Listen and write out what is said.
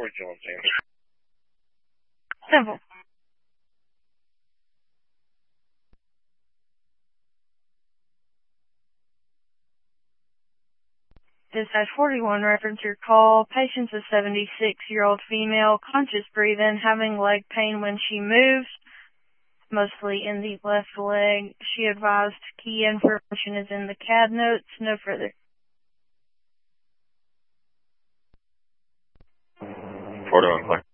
would you want to answer? Simple. Dispatch 41, reference your call. Patient's a 76-year-old female, conscious breathing, having leg pain when she moves, mostly in the left leg. She advised key information is in the CAD notes. No further. 41, clear.